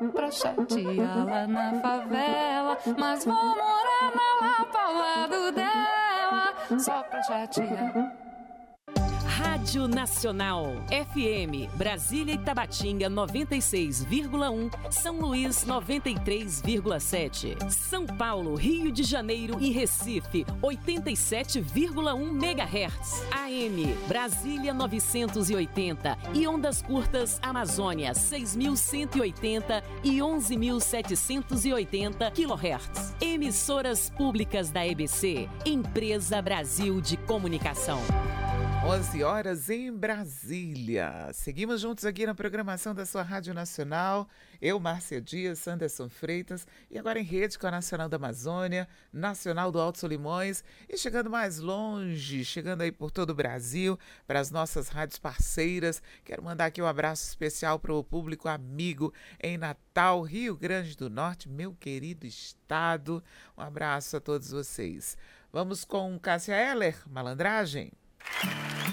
pra chatear lá na favela, mas vou morar na Lapa ao lado dela, só pra chatear. Rádio Nacional, FM, Brasília e Tabatinga 96,1, São Luís 93,7, São Paulo, Rio de Janeiro e Recife 87,1 MHz, AM, Brasília 980 e ondas curtas Amazônia 6.180 e 11.780 kHz. Emissoras públicas da EBC, Empresa Brasil de Comunicação. 11 horas em Brasília. Seguimos juntos aqui na programação da sua Rádio Nacional. Eu, Márcia Dias, Anderson Freitas e agora em rede com a Nacional da Amazônia, Nacional do Alto Solimões e chegando mais longe, chegando aí por todo o Brasil, para as nossas rádios parceiras. Quero mandar aqui um abraço especial para o público amigo em Natal, Rio Grande do Norte, meu querido estado. Um abraço a todos vocês. Vamos com Cássia Eller, Malandragem.